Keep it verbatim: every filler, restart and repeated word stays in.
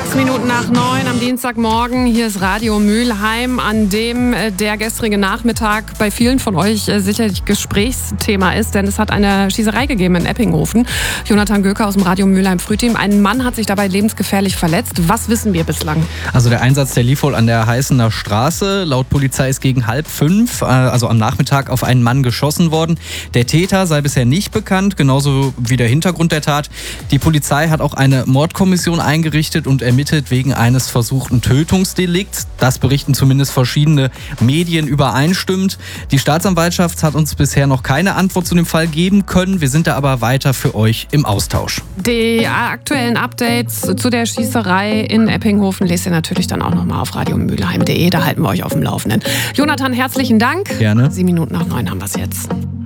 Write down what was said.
Sechs Minuten nach neun am Dienstagmorgen. Hier ist Radio Mülheim, an dem äh, der gestrige Nachmittag bei vielen von euch äh, sicherlich Gesprächsthema ist, denn es hat eine Schießerei gegeben in Eppinghofen. Jonathan Göker aus dem Radio Mülheim Frühteam. Ein Mann hat sich dabei lebensgefährlich verletzt. Was wissen wir bislang? Also der Einsatz, der lief wohl an der Heißener Straße. Laut Polizei ist gegen halb fünf, äh, also am Nachmittag, auf einen Mann geschossen worden. Der Täter sei bisher nicht bekannt, genauso wie der Hintergrund der Tat. Die Polizei hat auch eine Mordkommission eingerichtet und ermittelt wegen eines versuchten Tötungsdelikts. Das berichten zumindest verschiedene Medien übereinstimmend. Die Staatsanwaltschaft hat uns bisher noch keine Antwort zu dem Fall geben können. Wir sind da aber weiter für euch im Austausch. Die aktuellen Updates zu der Schießerei in Eppinghofen lest ihr natürlich dann auch nochmal auf radio mülheim punkt de. Da halten wir euch auf dem Laufenden. Jonathan, herzlichen Dank. Gerne. Sieben Minuten nach neun haben wir es jetzt.